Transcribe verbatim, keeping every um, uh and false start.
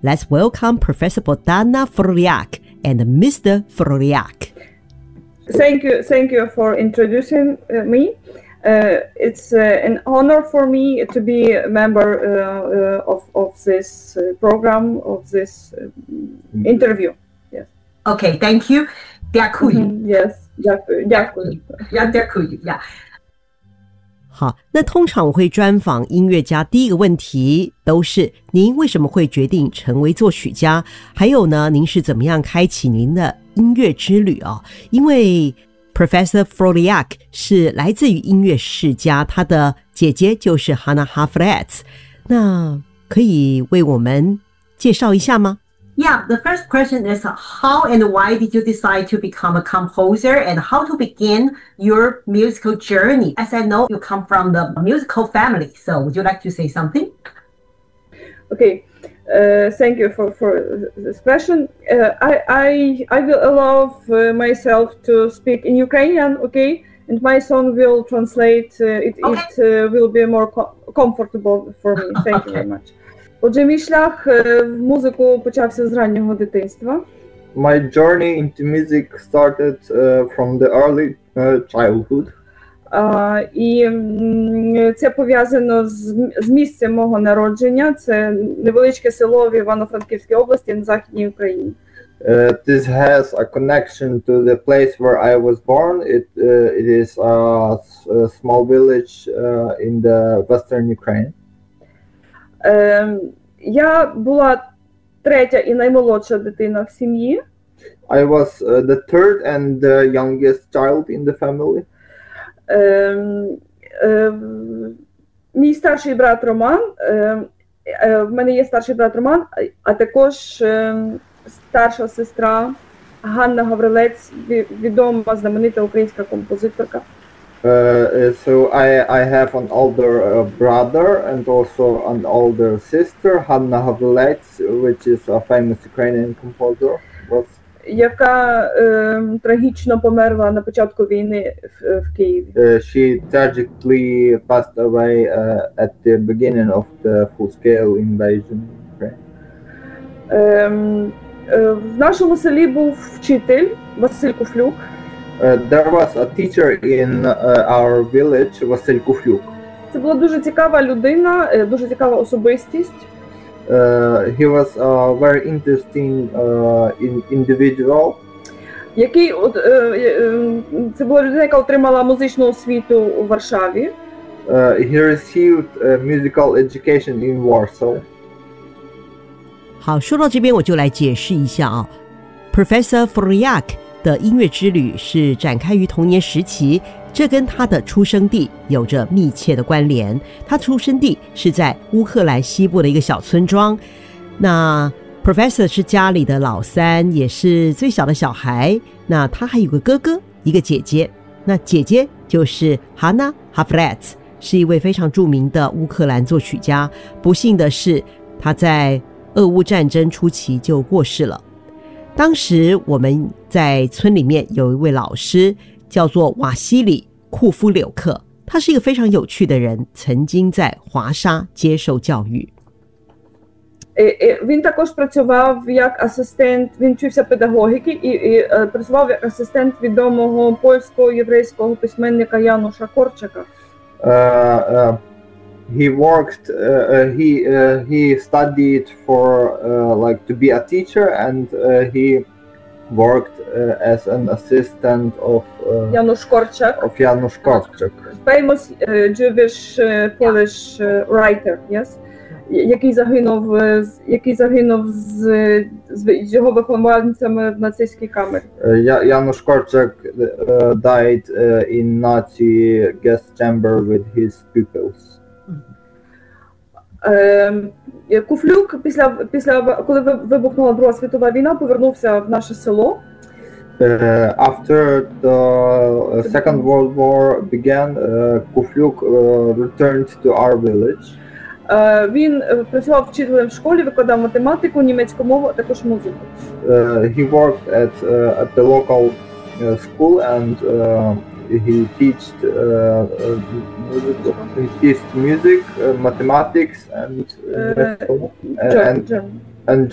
Let's welcome Professor Bogdana Froliak and Mister Froliak. Thank you, thank you for introducing uh, me. Uh, it's uh, an honor for me to be a member uh, uh, of, of this uh, program, of this uh, interview. Yes. Okay, thank you. Дякую. Mm-hmm. Yes, дякую. Дякую. Я дякую. Yeah. 好，那通常我会专访音乐家，第一个问题都是您为什么会决定成为作曲家？还有呢，您是怎么样开启您的音乐之旅哦？因为 Professor Froliak 是来自于音乐世家，他的姐姐就是 Hannah Hafretz， 那可以为我们介绍一下吗？ Yeah, the first question is how and why did you decide to become a composer and how to begin your musical journey? As I know, you come from the musical family, so would you like to say something? Okay, uh, thank you for, for this question. Uh, I, I, I will allow uh, myself to speak in Ukrainian, okay? And my son will translate, uh, it, okay. it uh, will be more co- comfortable for me. Thank okay. you very much. Отже, мій шлях в музику почався з раннього дитинства. My journey into music started uh, from the early uh, childhood. Uh, і м, це пов'язано з, з місцем мого народження. Це невеличке село в Івано-Франківській області на Західній Україні. Uh, this has a connection to the place where I was born. It, uh, it is a, a small village uh, in the western Ukraine. Е, я була третя і наймолодша дитина в сім'ї. I was uh, the third and the youngest child in the family. Е, е, мій старший брат Роман, е, е, в мене є старший брат Роман, а також е, старша сестра Ганна Гаврилець, відома, знаменита українська композиторка. Uh, so I, I have an older uh, brother and also an older sister, Hanna Gavrilets, which is a famous Ukrainian composer. Was... яка е, трагічно померла на початку війни в, в Києві. Uh, she tragically passed away uh, at the beginning of the full-scale invasion in Ukraine. Е, е, в нашому селі був вчитель Василь Куфлюк. Uh, there was a teacher in uh, our village, Василь Куфлюк. Це була дуже цікава людина, дуже цікава особистість. Uh, he was a very interesting uh, in, individual. Який, от, це була людина, яка отримала музичну освіту у Варшаві. Uh, he received uh, musical education in Warsaw. 好，说到这边我就来解释一下啊 ，Professor Froliak 的音乐之旅是展开于童年时期，这跟他的出生地有着密切的关联。他出生地是在乌克兰西部的一个小村庄。那 Professor 是家里的老三，也是最小的小孩。那他还有个哥哥，一个姐姐。那姐姐就是 Hannah Hafretz， 是一位非常著名的乌克兰作曲家。不幸的是，他在俄乌战争初期就过世了。当时我们在村里面有一位老师叫做瓦西里库夫柳克，他是一个非常有趣的人，曾经在华沙接受教育。 Він також працював як асистент, він вчився педагогіки і, і працював як асистент відомого польсько-єврейського письменника Януша Корчака. Uh, uh, he worked, uh, he uh, he studied for uh, like to be a teacher, and uh, he worked uh, as an assistant of uh, Janusz Korczak. Of Janusz Korczak. Famous uh, Jewish uh, Polish uh, writer, yes. Який загинув, який загинув з, з його вихованцями в нацистській камері. Uh, Janusz Korczak uh, died uh, in Nazi gas chamber with his pupils. Uh, Куфлюк після, після коли вибухнула Друга світова війна, повернувся в наше село. Uh, after the Second World War began, uh, Kufluk uh, returned to our village. Uh, він працював вчителем в школі, викладав математику, німецьку мову, а також музику. Uh, he worked at uh, at the local uh, school and uh, he taught uh, uh, he taught music, uh, mathematics, and uh, uh, and, and, and